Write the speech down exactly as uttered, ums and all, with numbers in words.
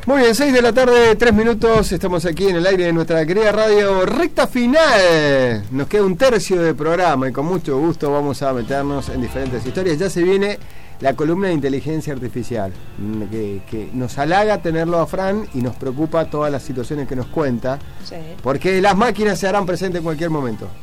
Muy bien, seis de la tarde, tres minutos, estamos aquí en el aire de nuestra querida radio, recta final. Nos queda un tercio de programa y con mucho gusto vamos a meternos en diferentes historias. Ya se viene la columna de inteligencia artificial, que, que nos halaga tenerlo a Fran y nos preocupa todas las situaciones que nos cuenta, Sí. porque las máquinas se harán presentes en cualquier momento.